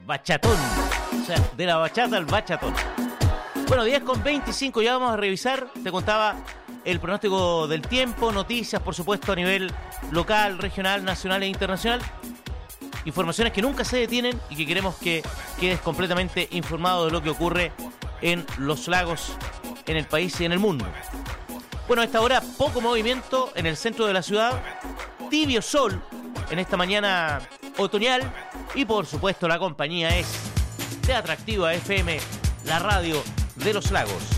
bachatón. O sea, de la bachata al bachatón. Bueno, 10:25, ya vamos a revisar. Te contaba el pronóstico del tiempo, noticias, por supuesto, a nivel local, regional, nacional e internacional. Informaciones que nunca se detienen y que queremos que quedes completamente informado de lo que ocurre en los lagos, en el país y en el mundo. Bueno, a esta hora poco movimiento en el centro de la ciudad, tibio sol en esta mañana otoñal y por supuesto la compañía es de Atractiva FM, la radio de los lagos.